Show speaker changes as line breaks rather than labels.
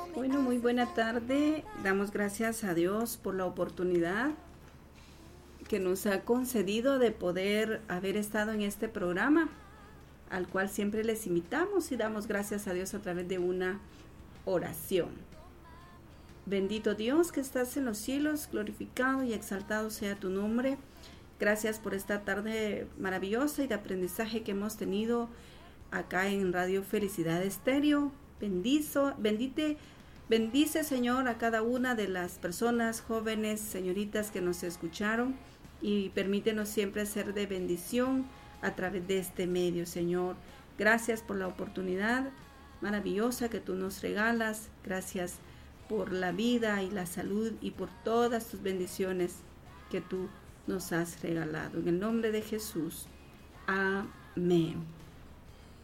Bueno, muy buena tarde. Damos gracias a Dios por la oportunidad que nos ha concedido de poder haber estado en este programa, al cual siempre les invitamos y damos gracias a Dios a través de una oración. Bendito Dios que estás en los cielos, glorificado y exaltado sea tu nombre. Gracias por esta tarde maravillosa y de aprendizaje que hemos tenido acá en Radio Felicidad Estéreo. Bendice, Señor, a cada una de las personas, jóvenes, señoritas que nos escucharon, y permítenos siempre ser de bendición a través de este medio, Señor. Gracias por la oportunidad maravillosa que tú nos regalas. Gracias por la vida y la salud y por todas tus bendiciones que tú nos has regalado. En el nombre de Jesús. Amén.